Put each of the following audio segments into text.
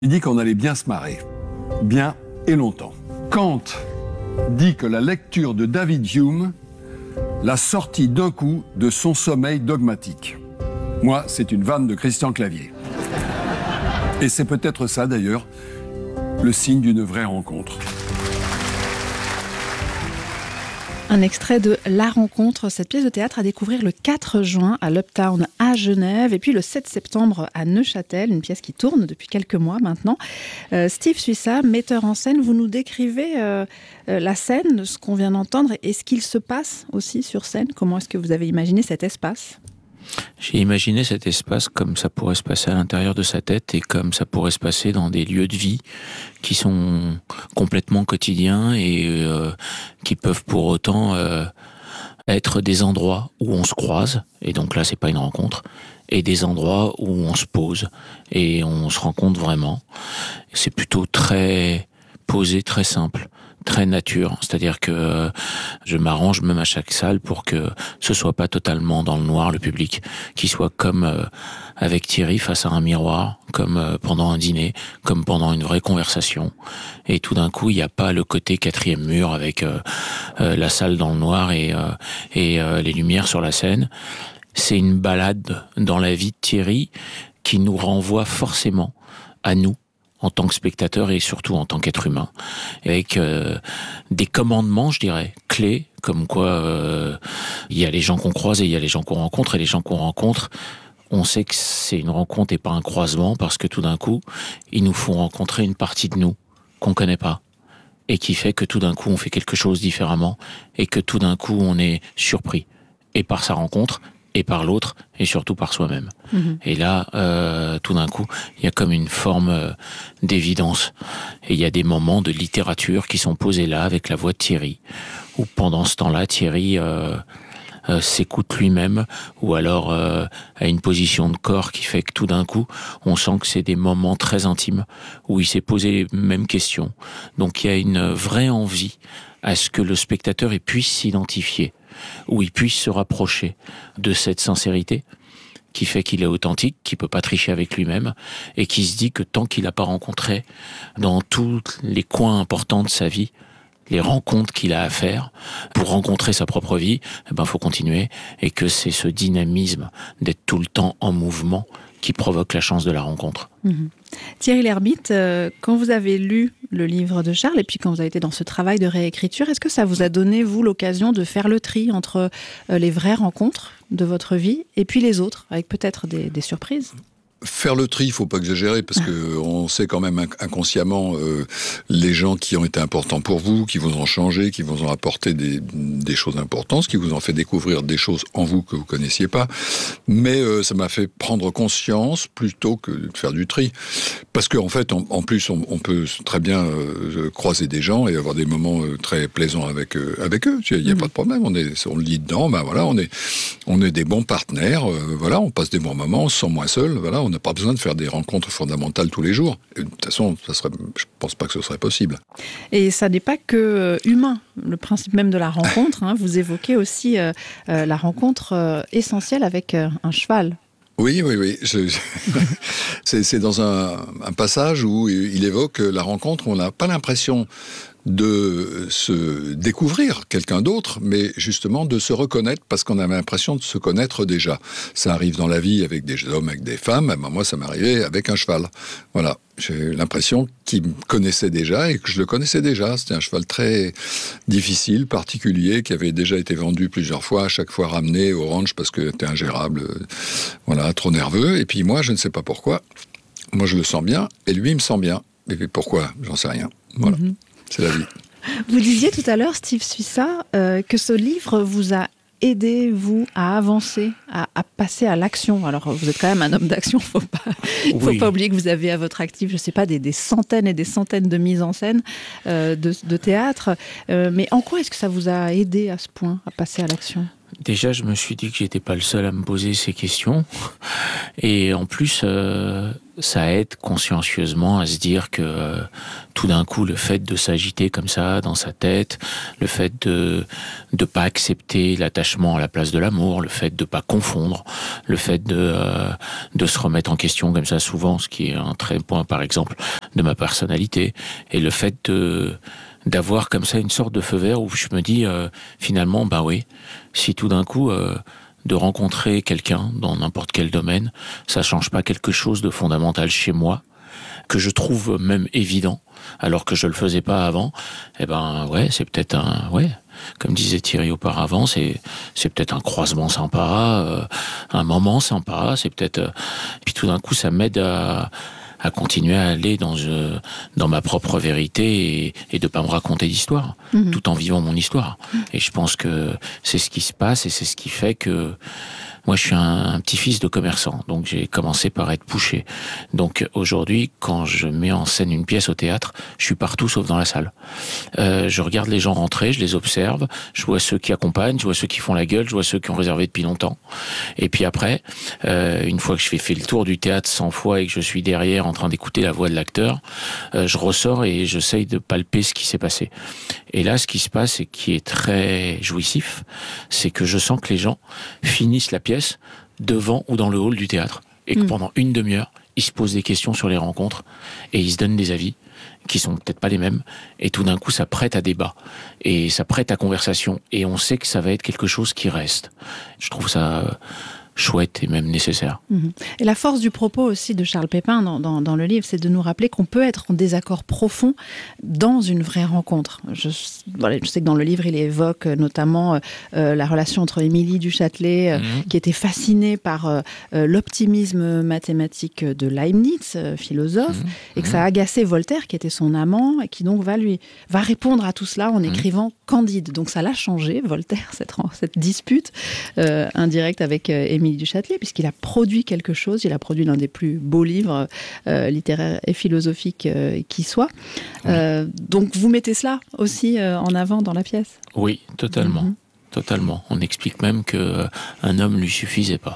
Il dit qu'on allait bien se marrer, bien et longtemps. Kant dit que la lecture de David Hume l'a sorti d'un coup de son sommeil dogmatique. Moi, c'est une vanne de Christian Clavier. Et c'est peut-être ça, d'ailleurs, le signe d'une vraie rencontre. Un extrait de La Rencontre, cette pièce de théâtre à découvrir le 4 juin à l'Uptown à Genève et puis le 7 septembre à Neuchâtel, une pièce qui tourne depuis quelques mois maintenant. Steve Suissa, metteur en scène, vous nous décrivez la scène, ce qu'on vient d'entendre et ce qu'il se passe aussi sur scène. Comment est-ce que vous avez imaginé cet espace ? J'ai imaginé cet espace comme ça pourrait se passer à l'intérieur de sa tête et comme ça pourrait se passer dans des lieux de vie qui sont complètement quotidiens et qui peuvent pour autant être des endroits où on se croise, et donc là c'est pas une rencontre, et des endroits où on se pose et on se rencontre vraiment. C'est plutôt très posé, très simple, très nature, c'est-à-dire que je m'arrange même à chaque salle pour que ce soit pas totalement dans le noir le public, qu'il soit comme avec Thierry face à un miroir, comme pendant un dîner, comme pendant une vraie conversation, et tout d'un coup il n'y a pas le côté quatrième mur avec la salle dans le noir et les lumières sur la scène. C'est une balade dans la vie de Thierry qui nous renvoie forcément à nous en tant que spectateur et surtout en tant qu'être humain, avec des commandements, je dirais, clés, comme quoi il y a les gens qu'on croise et il y a les gens qu'on rencontre, et les gens qu'on rencontre, on sait que c'est une rencontre et pas un croisement, parce que tout d'un coup, ils nous font rencontrer une partie de nous qu'on connaît pas, et qui fait que tout d'un coup, on fait quelque chose différemment, et que tout d'un coup, on est surpris, et par sa rencontre, et par l'autre, et surtout par soi-même. Mmh. Et là, tout d'un coup, il y a comme une forme d'évidence. Et il y a des moments de littérature qui sont posés là, avec la voix de Thierry, où pendant ce temps-là, Thierry s'écoute lui-même, ou alors a une position de corps qui fait que tout d'un coup, on sent que c'est des moments très intimes, où il s'est posé les mêmes questions. Donc il y a une vraie envie à ce que le spectateur puisse s'identifier, où il puisse se rapprocher de cette sincérité qui fait qu'il est authentique, qui peut pas tricher avec lui-même, et qui se dit que tant qu'il n'a pas rencontré dans tous les coins importants de sa vie les rencontres qu'il a à faire pour rencontrer sa propre vie, faut continuer, et que c'est ce dynamisme d'être tout le temps en mouvement qui provoque la chance de la rencontre. Mmh. Thierry Lhermitte, quand vous avez lu le livre de Charles et puis quand vous avez été dans ce travail de réécriture, est-ce que ça vous a donné, vous, l'occasion de faire le tri entre les vraies rencontres de votre vie et puis les autres, avec peut-être des surprises ? Faire le tri, il faut pas exagérer, parce que on sait quand même inconsciemment les gens qui ont été importants pour vous, qui vous ont changé, qui vous ont apporté des choses importantes, qui vous ont fait découvrir des choses en vous que vous connaissiez pas. Mais ça m'a fait prendre conscience plutôt que de faire du tri, parce qu'en fait, en plus, on peut très bien croiser des gens et avoir des moments très plaisants avec eux. Il y a pas de problème. On le dit dedans. Voilà, on est des bons partenaires. Voilà, on passe des bons moments, on se sent moins seul. Voilà. On n'a pas besoin de faire des rencontres fondamentales tous les jours. Et de toute façon, je pense pas que ce serait possible. Et ça n'est pas que humain. Le principe même de la rencontre, vous évoquez aussi la rencontre essentielle avec un cheval. Oui. C'est dans un passage où il évoque la rencontre où on n'a pas l'impression de se découvrir quelqu'un d'autre, mais justement de se reconnaître, parce qu'on a l'impression de se connaître déjà. Ça arrive dans la vie avec des hommes, avec des femmes. Moi, ça m'arrivait avec un cheval. Voilà. J'ai l'impression qu'il me connaissait déjà et que je le connaissais déjà. C'était un cheval très difficile, particulier, qui avait déjà été vendu plusieurs fois, à chaque fois ramené au ranch parce que c'était ingérable. Voilà, trop nerveux. Et puis moi, je ne sais pas pourquoi. Moi, je le sens bien et lui, il me sent bien. Et puis pourquoi ? J'en sais rien. Voilà. Mm-hmm. C'est la vie. Vous disiez tout à l'heure, Steve Suissa, que ce livre vous a aidé, vous, à avancer, à passer à l'action. Alors, vous êtes quand même un homme d'action, faut pas oublier que vous avez à votre actif, je ne sais pas, des centaines et des centaines de mises en scène de théâtre. Mais en quoi est-ce que ça vous a aidé à ce point, à passer à l'action ? Déjà, je me suis dit que j'étais pas le seul à me poser ces questions. Et en plus, ça aide consciencieusement à se dire que tout d'un coup, le fait de s'agiter comme ça dans sa tête, le fait de pas accepter l'attachement à la place de l'amour, le fait de pas confondre, le fait de se remettre en question comme ça souvent, ce qui est un très point, par exemple, de ma personnalité, et le fait d'avoir comme ça une sorte de feu vert où je me dis finalement, bah oui, si tout d'un coup de rencontrer quelqu'un dans n'importe quel domaine, ça change pas quelque chose de fondamental chez moi, que je trouve même évident, alors que je le faisais pas avant, eh ben ouais, c'est peut-être comme disait Thierry auparavant, c'est peut-être un croisement sympa, un moment sympa, c'est peut-être puis tout d'un coup ça m'aide à continuer à aller dans ma propre vérité et de pas me raconter d'histoire, tout en vivant mon histoire. Et je pense que c'est ce qui se passe et c'est ce qui fait que moi, je suis un petit-fils de commerçant, donc j'ai commencé par être boucher. Donc aujourd'hui, quand je mets en scène une pièce au théâtre, je suis partout sauf dans la salle. Je regarde les gens rentrer, je les observe, je vois ceux qui accompagnent, je vois ceux qui font la gueule, je vois ceux qui ont réservé depuis longtemps. Et puis après, une fois que je fait le tour du théâtre 100 fois et que je suis derrière en train d'écouter la voix de l'acteur, je ressors et j'essaye de palper ce qui s'est passé. Et là, ce qui se passe et qui est très jouissif, c'est que je sens que les gens finissent la pièce devant ou dans le hall du théâtre et que pendant une demi-heure, ils se posent des questions sur les rencontres et ils se donnent des avis qui sont peut-être pas les mêmes et tout d'un coup ça prête à débat et ça prête à conversation et on sait que ça va être quelque chose qui reste. Je trouve ça chouette et même nécessaire. Et la force du propos aussi de Charles Pépin dans le livre, c'est de nous rappeler qu'on peut être en désaccord profond dans une vraie rencontre. Je sais que dans le livre, il évoque notamment la relation entre Émilie du Châtelet, qui était fascinée par l'optimisme mathématique de Leibniz, philosophe, et que ça a agacé Voltaire, qui était son amant, et qui donc va répondre à tout cela en écrivant Candide. Donc ça l'a changé, Voltaire, cette dispute indirecte avec Émilie du Châtelet, puisqu'il a produit quelque chose, il a produit l'un des plus beaux livres littéraires et philosophiques qui soit. Donc vous mettez cela aussi en avant dans la pièce ? Oui, totalement. Totalement. On explique même qu'un homme lui suffisait pas.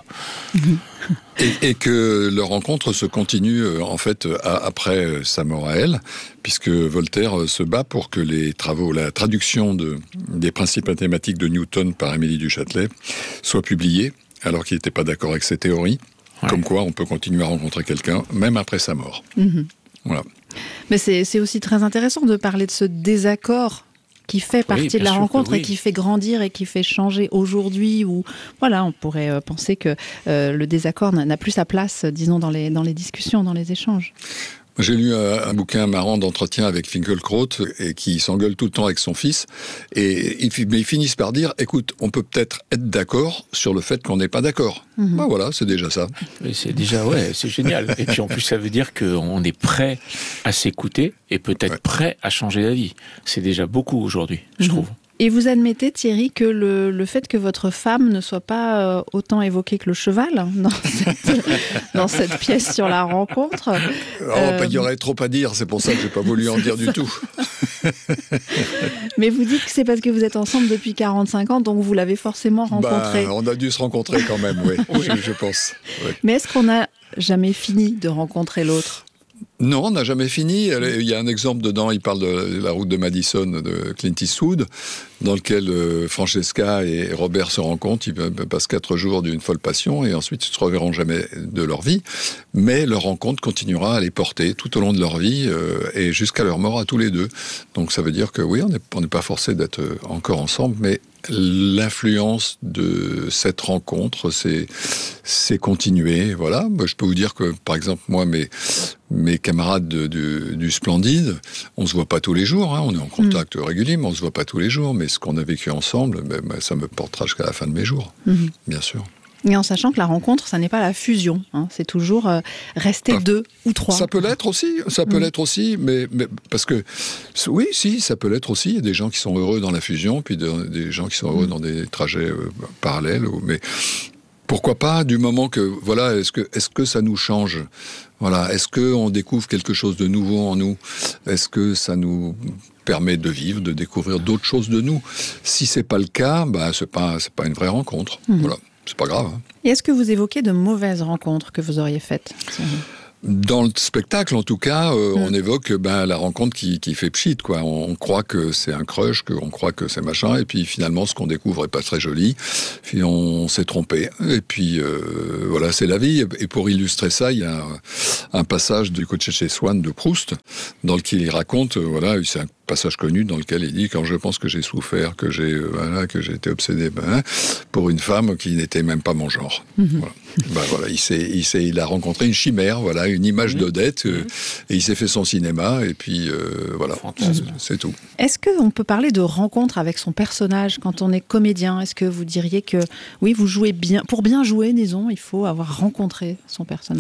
Et que leur rencontre se continue en fait après sa mort à elle, puisque Voltaire se bat pour que les travaux, la traduction des principes mathématiques de Newton par Émilie du Châtelet soit publiée, alors qu'il n'était pas d'accord avec ses théories. Ouais. Comme quoi, on peut continuer à rencontrer quelqu'un, même après sa mort. Voilà. Mais c'est aussi très intéressant de parler de ce désaccord qui fait partie de la rencontre et qui fait grandir et qui fait changer aujourd'hui, où voilà, on pourrait penser que le désaccord n'a plus sa place, disons, dans les discussions, dans les échanges. J'ai lu un bouquin marrant d'entretien avec Finkielkraut et qui s'engueule tout le temps avec son fils. Et ils finissent par dire, écoute, on peut peut-être être d'accord sur le fait qu'on n'est pas d'accord. Ben voilà, c'est déjà ça. Et c'est déjà, c'est génial. Et puis en plus, ça veut dire qu'on est prêt à s'écouter et peut-être prêt à changer d'avis. C'est déjà beaucoup aujourd'hui, je trouve. Et vous admettez, Thierry, que le fait que votre femme ne soit pas autant évoquée que le cheval dans cette pièce sur la rencontre... Il y aurait trop à dire, c'est pour ça que je n'ai pas voulu en dire du tout. Mais vous dites que c'est parce que vous êtes ensemble depuis 45 ans, donc vous l'avez forcément rencontré. On a dû se rencontrer quand même, oui, je pense. Oui. Mais est-ce qu'on n'a jamais fini de rencontrer l'autre ? Non, on n'a jamais fini. Il y a un exemple dedans, il parle de la route de Madison de Clint Eastwood, dans lequel Francesca et Robert se rencontrent. Ils passent 4 jours d'une folle passion et ensuite ils ne se reverront jamais de leur vie. Mais leur rencontre continuera à les porter tout au long de leur vie et jusqu'à leur mort à tous les deux. Donc ça veut dire que oui, on n'est pas forcé d'être encore ensemble, mais l'influence de cette rencontre, c'est continué. Voilà. Je peux vous dire que, par exemple, moi, mes camarades du Splendide, on se voit pas tous les jours. On est en contact régulier, mais on se voit pas tous les jours. Mais ce qu'on a vécu ensemble, ça me portera jusqu'à la fin de mes jours, bien sûr. Et en sachant que la rencontre, ça n'est pas la fusion. C'est toujours rester 2 ou 3. Ça peut l'être aussi, mais parce que, oui, si, ça peut l'être aussi. Il y a des gens qui sont heureux dans la fusion, puis des gens qui sont heureux dans des trajets parallèles. Mais pourquoi pas, du moment que, voilà, est-ce que ça nous change Voilà. Est-ce qu'on découvre quelque chose de nouveau en nous ? Est-ce que ça nous permet de vivre, de découvrir d'autres choses de nous ? Si c'est pas le cas, c'est pas une vraie rencontre. Voilà. C'est pas grave. Et est-ce que vous évoquez de mauvaises rencontres que vous auriez faites ? Dans le spectacle, en tout cas, on évoque la rencontre qui fait pchit, quoi. On croit que c'est un crush, qu'on croit que c'est machin, et puis finalement, ce qu'on découvre est pas très joli. Puis on s'est trompé. Et puis voilà, c'est la vie. Et pour illustrer ça, il y a un passage du Cocher chez Swann de Proust, dans lequel il raconte, c'est un passage connu dans lequel il dit, quand je pense que j'ai souffert, que j'ai été obsédé pour une femme qui n'était même pas mon genre. Voilà. Il a rencontré une chimère, voilà, une image d'Odette, et il s'est fait son cinéma, et puis voilà, c'est tout. Est-ce qu'on peut parler de rencontre avec son personnage quand on est comédien ? Est-ce que vous diriez que, oui, vous jouez bien, pour bien jouer, disons, il faut avoir rencontré son personnage ?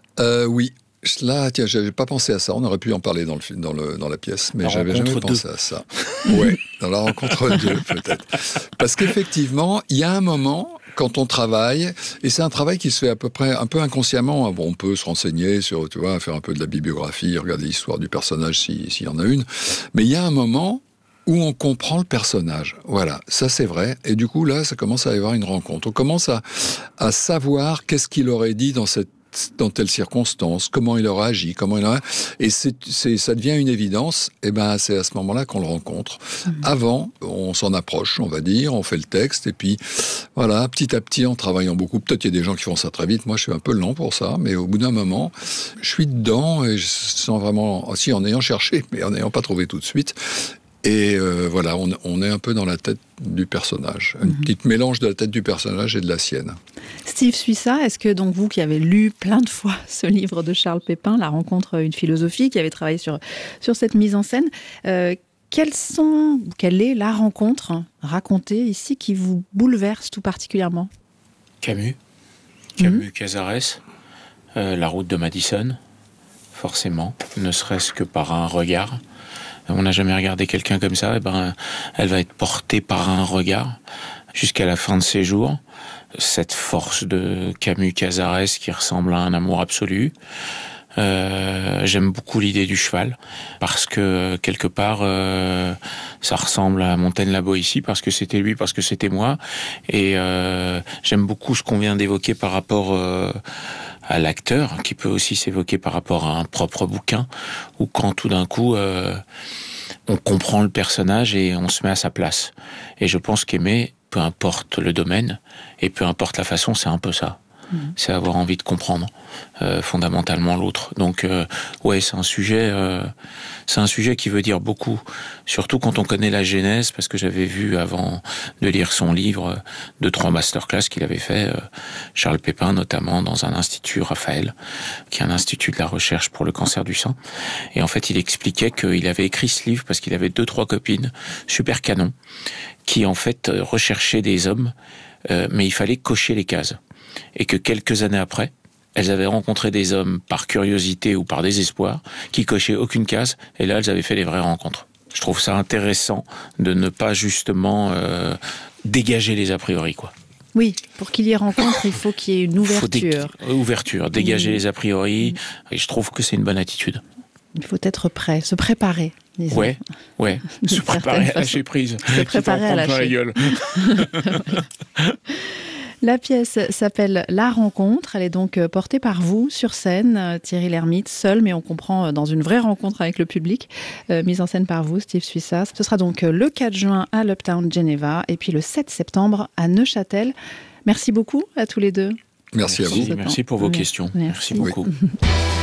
Oui. Là, tiens, j'avais pas pensé à ça. On aurait pu en parler dans la pièce, mais j'avais jamais pensé à ça. Ouais, dans la rencontre 2, peut-être. Parce qu'effectivement, il y a un moment, quand on travaille, et c'est un travail qui se fait à peu près un peu inconsciemment. Bon, on peut se renseigner sur, faire un peu de la bibliographie, regarder l'histoire du personnage s'il y en a une. Mais il y a un moment où on comprend le personnage. Voilà, ça c'est vrai. Et du coup, là, ça commence à y avoir une rencontre. On commence à savoir qu'est-ce qu'il aurait dit dans telle circonstance, comment il aurait agi, et ça devient une évidence. Et c'est à ce moment-là qu'on le rencontre. Avant, on s'en approche, on va dire, on fait le texte, et puis voilà, petit à petit, en travaillant beaucoup. Peut-être il y a des gens qui font ça très vite. Moi, je suis un peu lent pour ça, mais au bout d'un moment, je suis dedans et je sens vraiment, en ayant cherché, mais en n'ayant pas trouvé tout de suite. Et voilà, on est un peu dans la tête du personnage. Un petit mélange de la tête du personnage et de la sienne. Steve Suissa, est-ce que donc vous qui avez lu plein de fois ce livre de Charles Pépin, La rencontre, une philosophie, qui avez travaillé sur cette mise en scène, quelle est la rencontre racontée ici qui vous bouleverse tout particulièrement ? Camus, Cazares, La route de Madison, forcément, ne serait-ce que par un regard. On n'a jamais regardé quelqu'un comme ça, elle va être portée par un regard jusqu'à la fin de ses jours. Cette force de Camus Cazares qui ressemble à un amour absolu. J'aime beaucoup l'idée du cheval parce que quelque part ça ressemble à Montaigne-la Boétie parce que c'était lui, parce que c'était moi. Et j'aime beaucoup ce qu'on vient d'évoquer par rapport à l'acteur, qui peut aussi s'évoquer par rapport à un propre bouquin, ou quand tout d'un coup on comprend le personnage et on se met à sa place. Et je pense qu'aimer, peu importe le domaine et peu importe la façon, c'est un peu ça. C'est avoir envie de comprendre fondamentalement l'autre. Donc c'est un sujet qui veut dire beaucoup, surtout quand on connaît la genèse, parce que j'avais vu avant de lire son livre 2-3 masterclass qu'il avait fait, Charles Pépin notamment, dans un institut Raphaël, qui est un institut de la recherche pour le cancer du sein. Et en fait, il expliquait qu'il avait écrit ce livre parce qu'il avait 2-3 copines super canon qui en fait recherchaient des hommes, mais il fallait cocher les cases. Et que quelques années après, elles avaient rencontré des hommes par curiosité ou par désespoir qui cochaient aucune case, et là elles avaient fait des vraies rencontres. Je trouve ça intéressant de ne pas justement dégager les a priori, quoi. Oui, pour qu'il y ait rencontre, il faut qu'il y ait une ouverture. Dégager les a priori, et je trouve que c'est une bonne attitude. Il faut être prêt, se préparer. Disons. Ouais, se préparer à lâcher prise. Se préparer à lâcher. La gueule. La pièce s'appelle La rencontre. Elle est donc portée par vous sur scène, Thierry Lhermitte, seul, mais on comprend dans une vraie rencontre avec le public. Mise en scène par vous, Steve Suissa. Ce sera donc le 4 juin à l'Uptown Geneva et puis le 7 septembre à Neuchâtel. Merci beaucoup à tous les deux. Merci à vous. Merci pour vos questions. Merci beaucoup. Oui.